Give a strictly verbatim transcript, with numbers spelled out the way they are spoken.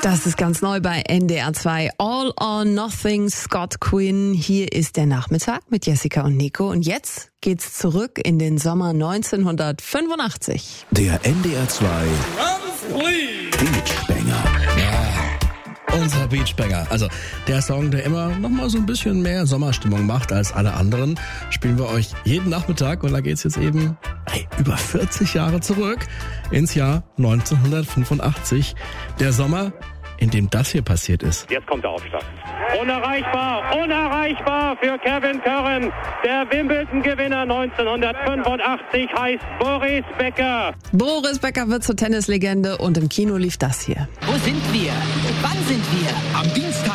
Das ist ganz neu bei N D R zwei. All or Nothing, Scott Quinn. Hier ist der Nachmittag mit Jessica und Nico. Und jetzt geht's zurück in den Sommer neunzehnhundertfünfundachtzig. Der N D R zwei Beachbanger. Ja, unser Beachbanger. Also der Song, der immer noch mal so ein bisschen mehr Sommerstimmung macht als alle anderen, spielen wir euch jeden Nachmittag. Und da geht's jetzt eben hey, über vierzig Jahre zurück ins Jahr neunzehnhundertfünfundachtzig. Der Sommer, in dem das hier passiert ist. Jetzt kommt der Aufschlag. Unerreichbar, unerreichbar für Kevin Curran. Der Wimbledon-Gewinner neunzehnhundertfünfundachtzig heißt Boris Becker. Boris Becker wird zur Tennislegende und im Kino lief das hier. Wo sind wir? Wann sind wir? Am Dienstag.